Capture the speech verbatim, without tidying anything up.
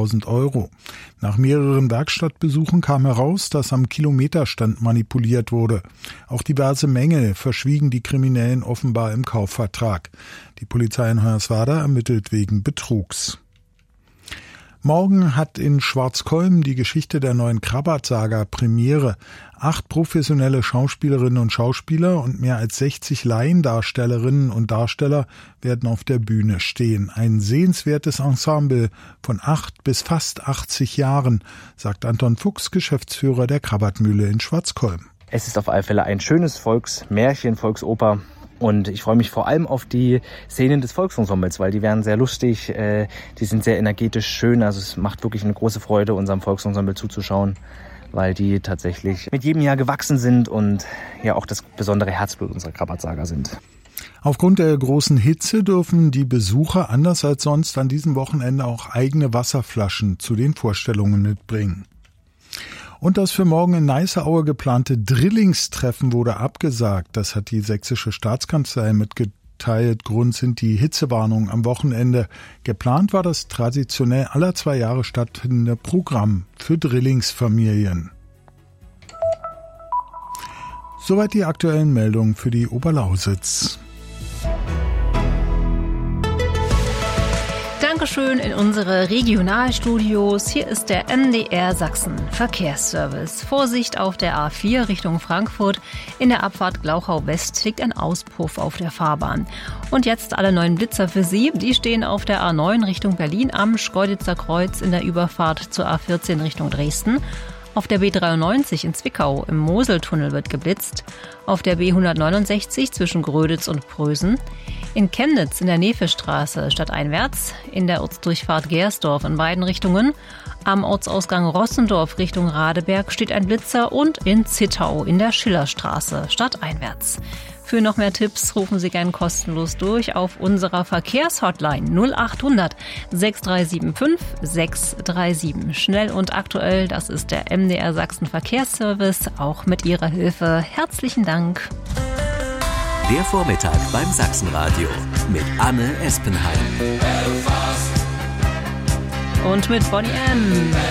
hunderttausend Euro. Nach mehreren Werkstattbesuchen kam heraus, dass am Kilometerstand manipuliert wurde. Auch diverse Mängel verschwiegen die Kriminellen offenbar im Kaufvertrag. Die Polizei in Hoyerswerda ermittelt wegen Betrugs. Morgen hat in Schwarzkolm die Geschichte der neuen Krabbert-Saga Premiere. Acht professionelle Schauspielerinnen und Schauspieler und mehr als sechzig Laiendarstellerinnen und Darsteller werden auf der Bühne stehen. Ein sehenswertes Ensemble von acht bis fast achtzig Jahren, sagt Anton Fuchs, Geschäftsführer der Krabbertmühle in Schwarzkolm. Es ist auf alle Fälle ein schönes Volksmärchen, Volksoper. Und ich freue mich vor allem auf die Szenen des Volksensembles, weil die werden sehr lustig, äh, die sind sehr energetisch schön. Also es macht wirklich eine große Freude, unserem Volksensemble zuzuschauen, weil die tatsächlich mit jedem Jahr gewachsen sind und ja auch das besondere Herzblut unserer Krabbert-Saga sind. Aufgrund der großen Hitze dürfen die Besucher anders als sonst an diesem Wochenende auch eigene Wasserflaschen zu den Vorstellungen mitbringen. Und das für morgen in Neisseaue geplante Drillingstreffen wurde abgesagt. Das hat die sächsische Staatskanzlei mitgeteilt. Grund sind die Hitzewarnungen am Wochenende. Geplant war das traditionell alle zwei Jahre stattfindende Programm für Drillingsfamilien. Soweit die aktuellen Meldungen für die Oberlausitz. Dankeschön in unsere Regionalstudios. Hier ist der M D R Sachsen Verkehrsservice. Vorsicht auf der A vier Richtung Frankfurt. In der Abfahrt Glauchau West liegt ein Auspuff auf der Fahrbahn. Und jetzt alle neuen Blitzer für Sie. Die stehen auf der A neun Richtung Berlin am Schkeuditzer Kreuz in der Überfahrt zur A vierzehn Richtung Dresden. Auf der B dreiundneunzig in Zwickau im Moseltunnel wird geblitzt. Auf der B hundertneunundsechzig zwischen Gröditz und Prösen. In Chemnitz in der Nevestraße stadteinwärts. In der Ortsdurchfahrt Gersdorf in beiden Richtungen. Am Ortsausgang Rossendorf Richtung Radeberg steht ein Blitzer. Und in Zittau in der Schillerstraße stadteinwärts. Für noch mehr Tipps rufen Sie gern kostenlos durch auf unserer Verkehrshotline null achthundert sechs drei sieben fünf sechs drei sieben. Schnell und aktuell, das ist der M D R Sachsen Verkehrsservice, auch mit Ihrer Hilfe. Herzlichen Dank. Der Vormittag beim Sachsenradio mit Anne Espenheim. Und mit Bonnie M.